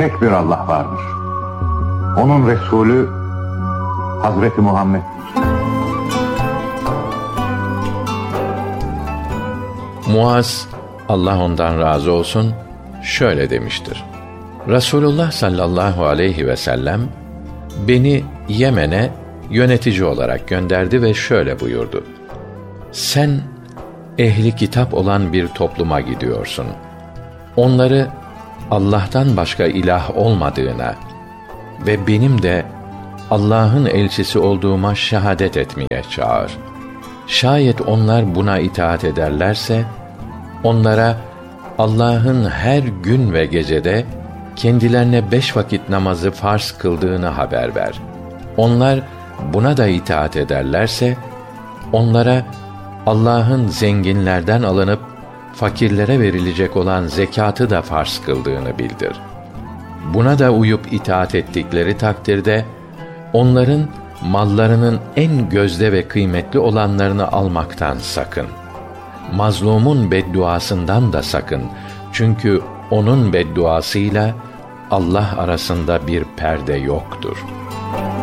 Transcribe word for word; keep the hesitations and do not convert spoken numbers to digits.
tek bir Allah vardır. Onun Resulü Hazreti Muhammed'dir. Muaz, Allah ondan razı olsun, şöyle demiştir: Resulullah sallallahu aleyhi ve sellem beni Yemen'e yönetici olarak gönderdi ve şöyle buyurdu: Sen ehli kitap olan bir topluma gidiyorsun. Onları Allah'tan başka ilah olmadığına ve benim de Allah'ın elçisi olduğuma şehadet etmeye çağır. Şayet onlar buna itaat ederlerse, onlara Allah'ın her gün ve gecede kendilerine beş vakit namazı farz kıldığını haber ver. Onlar buna da itaat ederlerse, onlara Allah'ın zenginlerden alınıp fakirlere verilecek olan zekatı da farz kıldığını bildir. Buna da uyup itaat ettikleri takdirde, onların mallarının en gözde ve kıymetli olanlarını almaktan sakın. Mazlumun bedduasından da sakın. Çünkü onun bedduasıyla Allah arasında bir perde yoktur.